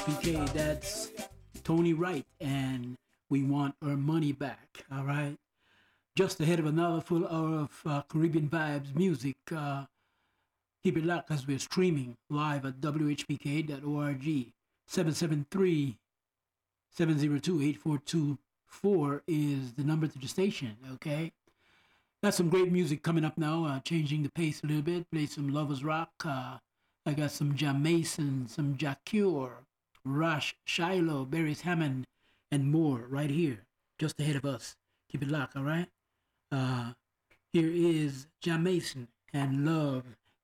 WHBK. That's Tony Wright, and we want our money back. All right. Just ahead of another full hour of Caribbean vibes music. Keep it locked as we're streaming live at WHBK.org. 773 702 8424 is the number to the station. Okay. Got some great music coming up now. Changing the pace a little bit. Play some Lovers Rock. I got some Jam Mason, some Jack Cure, Rush, Shiloh, Barry's Hammond, and more right here, just ahead of us. Keep it locked, all right? Here is Jam Mason and Love